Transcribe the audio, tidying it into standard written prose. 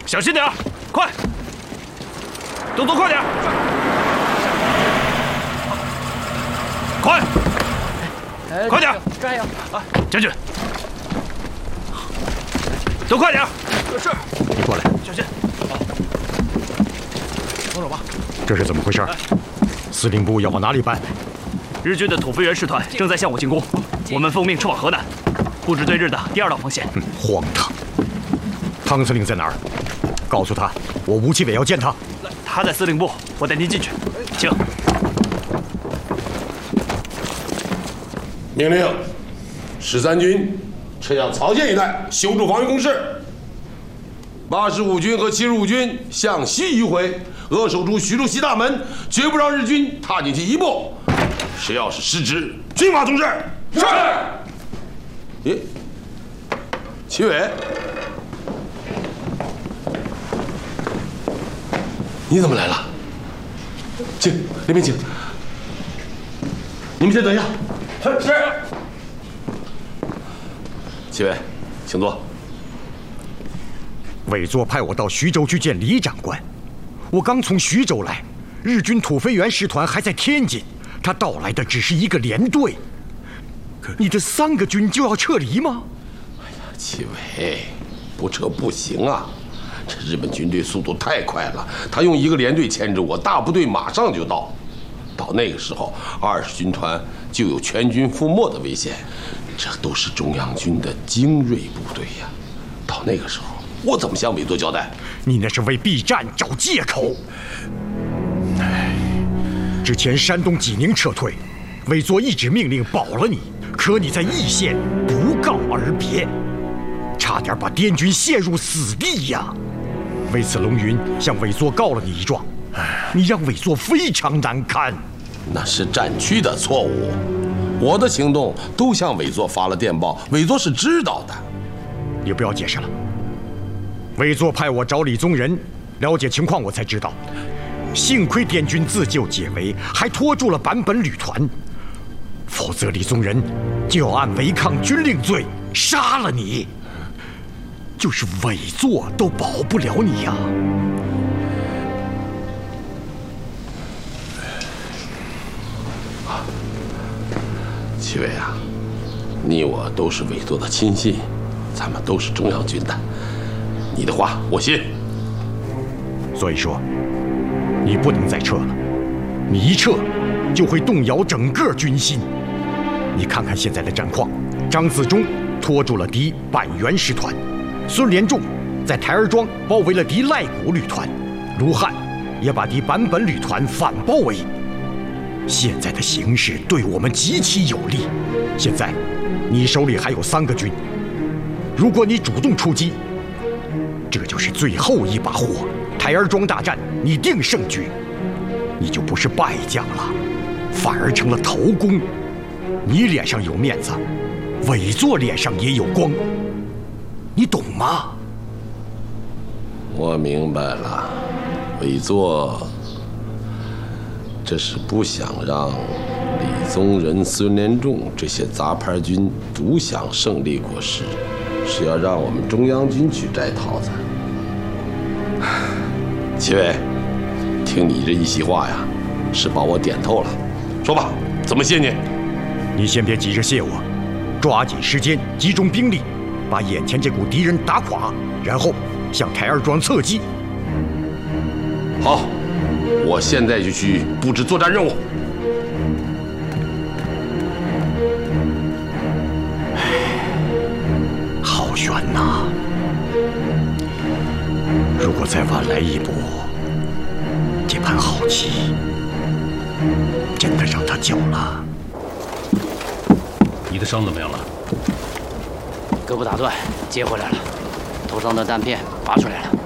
小心点，快，动作快点，快，快点， 加油！ 将军，都快点！ 是， 你过来， 小心， 松手吧。 这是怎么回事？司令部要往哪里搬？ 日军的土肥原师团正在向我进攻，我们奉命撤往河南，布置对日的第2道防线。 荒唐！汤司令在哪儿？告诉他，我吴奇伟要见他。 他在司令部，我带您进去，请。 命令，13军撤向曹县一带，修筑防御工事。85军和75军向西迂回，扼守住徐州西大门，绝不让日军踏进去一步。谁要是失职，军法从事。是。咦，齐伟，你怎么来了？请里面请。你们先等一下。是。齐伟，请坐。 委座派我到徐州去见李长官，我刚从徐州来，日军土肥原师团还在天津，他到来的只是一个连队。你这3个军就要撤离吗？ 哎呀，齐伟，不撤不行啊！这日本军队速度太快了，他用1个连队牵制我，大部队马上就到。到那个时候，20军团就有全军覆没的危险。这都是中央军的精锐部队呀！到那个时候，我怎么向委座交代？ 你那是为避战找借口。之前山东济宁撤退，委座一纸命令保了你，可你在义县不告而别，差点把滇军陷入死地呀！为此，龙云向委座告了你一状，你让委座非常难堪。 那是战区的错误，我的行动都向委座发了电报，委座是知道的。 你不要解释了。委座派我找李宗仁了解情况，我才知道，幸亏滇军自救解围，还拖住了坂本旅团，否则李宗仁就要按违抗军令罪杀了你，就是委座都保不了你呀。 齐伟啊，你我都是委座的亲信，咱们都是中央军的，你的话我信。 所以说，你不能再撤了，你一撤就会动摇整个军心。你看看现在的战况，张自忠拖住了敌板垣师团，孙连仲在台儿庄包围了敌赖谷旅团，卢汉也把敌坂本旅团反包围。现在的形势对我们极其有利。现在，你手里还有3个军，如果你主动出击，这就是最后一把火。台儿庄大战，你定胜局，你就不是败将了，反而成了头功。你脸上有面子，委座脸上也有光，你懂吗？ 我明白了，委座这是不想让李宗仁、孙连仲这些杂牌军独享胜利果实，是要让我们中央军去摘桃子。齐伟，听你这一席话呀，是把我点透了。说吧，怎么谢你？ 你先别急着谢我，抓紧时间集中兵力，把眼前这股敌人打垮，然后向台儿庄侧击。 好，我现在就去布置作战任务。 好悬呐！如果再晚来一步，这盘好棋真的让他搅了。 你的伤怎么样了？ 胳膊打断，接回来了，头上的弹片拔出来了。